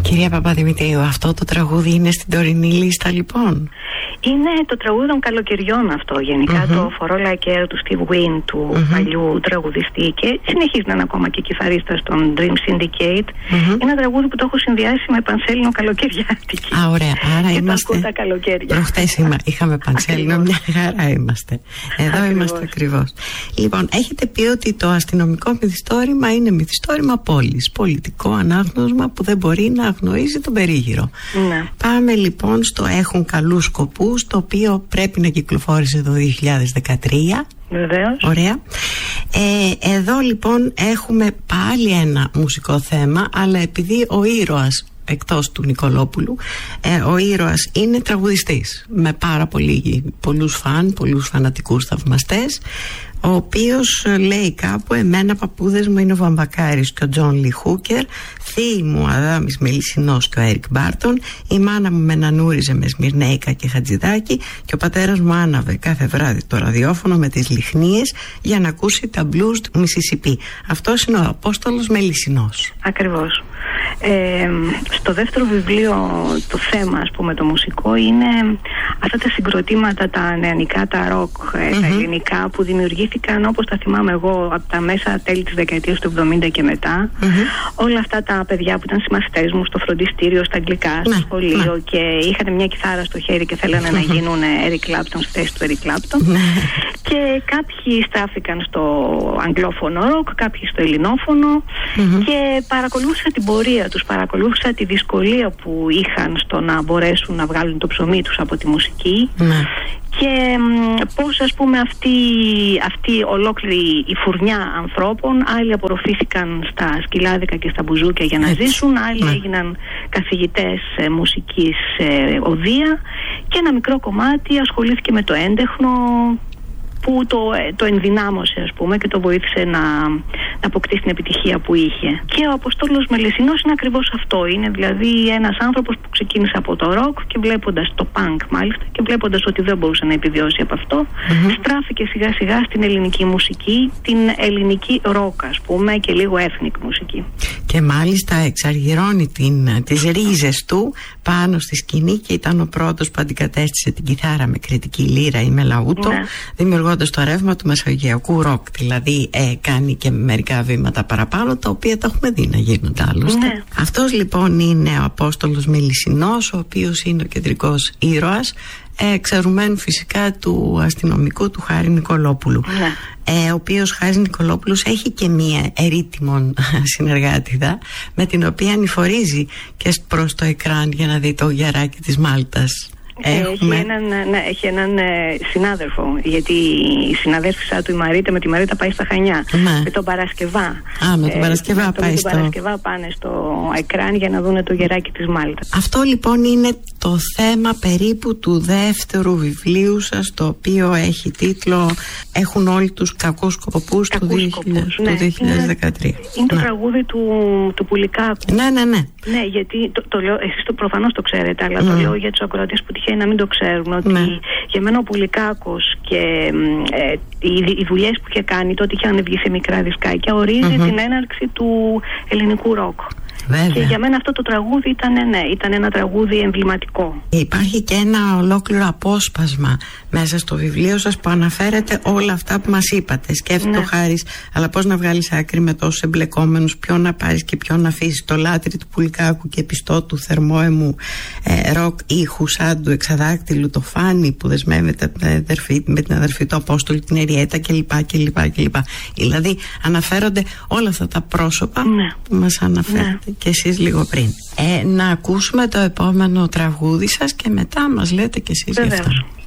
Κυρία Παπαδημητρίου, αυτό το τραγούδι είναι στην τωρινή λίστα λοιπόν? Είναι το τραγούδι των καλοκαιριών αυτό γενικά, το For All I Care του Steve Wynn, του παλιού τραγουδιστή, και συνεχίζει να είναι ακόμα και κιθαρίστας στον Dream Syndicate. Είναι ένα τραγούδι που το έχω συνδυάσει με πανσέλινο καλοκαιριάτικη. Α, ωραία, άρα και είμαστε τα καλοκαίρια. Προχτές είχαμε πανσέλινο, μια χαρά είμαστε. Εδώ είμαστε ακριβώς. Λοιπόν, έχετε πει ότι το αστυνομικό μυθιστόρημα είναι μυθιστόρημα πόλης, πολιτικό ανάγνωσμα που δεν μπορεί να αγνοήσει τον περίγυρο. Ναι. Πάμε λοιπόν στο Έχουν καλούς σκοπούς, το οποίο πρέπει να κυκλοφόρησε το 2013. Βεβαίως. Ωραία. Εδώ λοιπόν έχουμε πάλι ένα μουσικό θέμα, αλλά επειδή ο ήρωας, εκτός του Νικολόπουλου, ο ήρωας είναι τραγουδιστής με πολλούς φαν, πολλούς φανατικούς θαυμαστές, ο οποίος λέει κάπου: εμένα παππούδες μου είναι ο Βαμβακάρης και ο Τζον Λι Χούκερ, θείοι μου Αδάμης Μελισσινός και ο Έρικ Μπάρτον, η μάνα μου με νανούριζε με Σμυρνέικα και Χατζηδάκη και ο πατέρας μου άναβε κάθε βράδυ το ραδιόφωνο με τις λιχνίες για να ακούσει τα blues του Μισισιπί. Αυτός είναι ο Απόστολος Μελισσινός. Ακριβώς. Στο δεύτερο βιβλίο το θέμα, ας πούμε, το μουσικό, είναι αυτά τα συγκροτήματα, τα νεανικά, τα ροκ, τα ελληνικά, που δημιουργήθηκαν, όπως τα θυμάμαι εγώ, από τα μέσα τέλη της δεκαετίας του 70 και μετά. Όλα αυτά τα παιδιά που ήταν συμμαθητές μου στο φροντιστήριο, στα αγγλικά, στο σχολείο, και είχαν μια κιθάρα στο χέρι και θέλανε να γίνουν Eric Clapton στη θέση του Eric Clapton. Και κάποιοι στράφηκαν στο αγγλόφωνο ροκ, κάποιοι στο ελληνόφωνο, και παρακολούθησα την πορεία τους, παρακολούθησα τη δυσκολία που είχαν στο να μπορέσουν να βγάλουν το ψωμί τους από τη μουσική, και πώς, ας πούμε, αυτή ολόκληρη η φουρνιά ανθρώπων, άλλοι απορροφήθηκαν στα σκυλάδικα και στα μπουζούκια για να ζήσουν, άλλοι έγιναν καθηγητές μουσικής οδεία, και ένα μικρό κομμάτι ασχολήθηκε με το έντεχνο, που το ενδυνάμωσε, ας πούμε, και το βοήθησε να αποκτήσει την επιτυχία που είχε. Και ο Αποστόλος Μελισσινός είναι ακριβώς αυτό. Είναι δηλαδή ένας άνθρωπος που ξεκίνησε από το ροκ και βλέποντας το punk, μάλιστα, και βλέποντας ότι δεν μπορούσε να επιβιώσει από αυτό, στράφηκε σιγά σιγά στην ελληνική μουσική, την ελληνική ροκ, ας πούμε, και λίγο ethnic μουσική. Και μάλιστα εξαργυρώνει τις ρίζες του πάνω στη σκηνή, και ήταν ο πρώτος που αντικατέστησε την κιθάρα με κριτική λύρα ή με λαούτο, δημιουργώντας το ρεύμα του μεσογειακού ροκ. Δηλαδή κάνει και μερικά βήματα παραπάνω, τα οποία τα έχουμε δει να γίνονται άλλωστε. Αυτός λοιπόν είναι ο Απόστολος Μελισσινός, ο οποίος είναι ο κεντρικός ήρωας, εξαιρουμένου φυσικά του αστυνομικού του Χάρη Νικολόπουλου, ο οποίος Χάρης Νικολόπουλος έχει και μία ερήτημον συνεργάτιδα, με την οποία ανηφορίζει και προς το εκράν για να δει το γεράκι της Μάλτας. Έχει έναν συνάδελφο, γιατί η συναδέλφισσα του, η Μαρίτα, με τη Μαρίτα πάει στα Χανιά, με τον Παρασκευά. Με τον Παρασκευά πάει τον Παρασκευά πάνε στο εκράν για να δούνε το γεράκι της Μάλτας. Αυτό λοιπόν είναι το θέμα περίπου του δεύτερου βιβλίου σας, το οποίο έχει τίτλο «Έχουν όλοι τους κακούς σκοπούς» του 2013. Είναι το τραγούδι του Πουλικάκου. Ναι, γιατί το λέω, εσείς προφανώς το ξέρετε, αλλά το λέω για τους ακροατές που τυχαίνει να μην το ξέρουν, ότι για μένα ο Πουλικάκος και οι δουλειές που είχε κάνει, τότε είχε ανεβγεί σε μικρά δισκάκια, ορίζει την έναρξη του ελληνικού ροκ. Βέβαια. Και για μένα αυτό το τραγούδι ήταν ένα τραγούδι εμβληματικό. Υπάρχει και ένα ολόκληρο απόσπασμα μέσα στο βιβλίο σας που αναφέρεται όλα αυτά που μας είπατε. Σκέφτεται ο Χάρης, αλλά πώς να βγάλεις άκρη με τόσους εμπλεκόμενους, ποιο να πάρεις και ποιο να αφήσεις. Το λάτρι του Πουλικάκου και πιστό του θερμόαιμου ροκ ήχου σαν του εξαδάκτυλου, το φάνη που δεσμεύεται με την αδερφή του Απόστολη, την Εριέτα κλπ. Δηλαδή αναφέρονται όλα αυτά τα πρόσωπα που μας αναφέρετε και εσείς λίγο πριν. Να ακούσουμε το επόμενο τραγούδι σας και μετά μας λέτε και εσείς γι' αυτό.